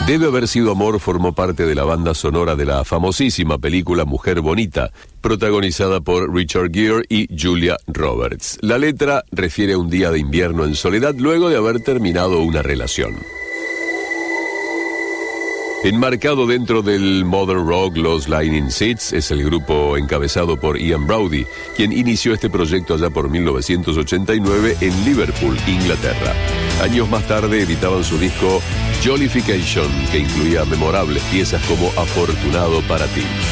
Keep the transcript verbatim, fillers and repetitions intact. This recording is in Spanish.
Debe haber sido amor formó parte de la banda sonora de la famosísima película Mujer Bonita, protagonizada por Richard Gere y Julia Roberts. La letra refiere a un día de invierno en soledad luego de haber terminado una relación. Enmarcado dentro del modern rock, los Lightning Seeds es el grupo encabezado por Ian Braudy, quien inició este proyecto allá por mil novecientos ochenta y nueve en Liverpool, Inglaterra. Años más tarde editaban su disco Jollification, que incluía memorables piezas como Afortunado para ti.